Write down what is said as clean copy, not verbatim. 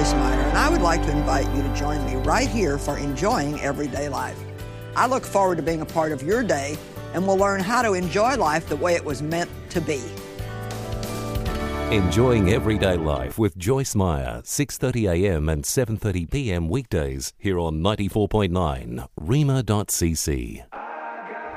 Joyce Meyer, and I would like to invite you to join me right here for Enjoying Everyday Life. I look forward to being a part of your day, and we'll learn how to enjoy life the way it was meant to be. Enjoying Everyday Life with Joyce Meyer, 6:30 a.m. and 7:30 p.m. weekdays here on 94.9 Rhema.cc.